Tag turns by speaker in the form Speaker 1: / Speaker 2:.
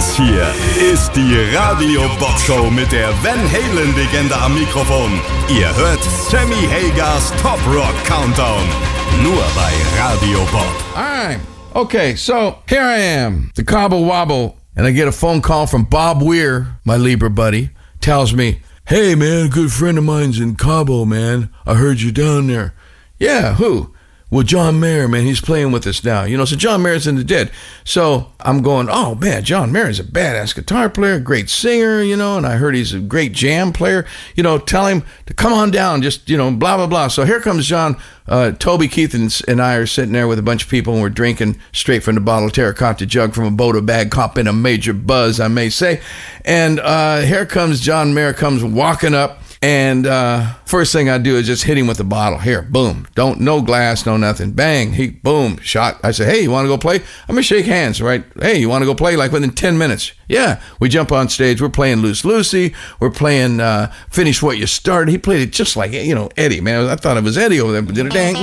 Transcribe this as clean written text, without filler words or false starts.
Speaker 1: Das hier ist die Radio Bob Show mit der Van Halen-Legende am Mikrofon. Ihr hört Sammy Hagers Top Rock Countdown. Nur bei Radio Bob.
Speaker 2: Alright, okay, so here I am, the Cobble Wobble, and I get a phone call from Bob Weir, my Libra buddy, tells me, "Hey man, a good friend of mine's in Cabo, man. I heard you down there." "Yeah, who?" "Well, John Mayer, man, he's playing with us now." So John Mayer's in the Dead. So I'm going, oh, man, John Mayer's a badass guitar player, great singer, and I heard he's a great jam player. Tell him to come on down, just, blah, blah, blah. So here comes John. Toby Keith and I are sitting there with a bunch of people, and we're drinking straight from the bottle, terracotta jug from a Boda bag, cop in a major buzz, I may say. And here comes John Mayer, comes walking up. And first thing I do is just hit him with the bottle. Here, boom. No glass, no nothing. Bang, he, boom, shot. I say, "Hey, you want to go play?" I'm going to shake hands, right? "Hey, you want to go play?" Like within 10 minutes. Yeah, we jump on stage. We're playing Loose Lucy. We're playing Finish What You Started. He played it just like, Eddie, man. I thought it was Eddie over there. Dang.